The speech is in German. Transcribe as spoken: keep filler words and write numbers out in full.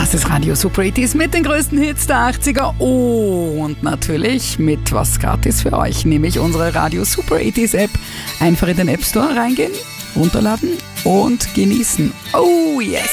Das ist Radio Super achtzig mit den größten Hits der achtziger und natürlich mit was gratis für euch, nämlich unsere Radio Super achtzig App. Einfach in den App Store reingehen, runterladen und genießen. Oh yes!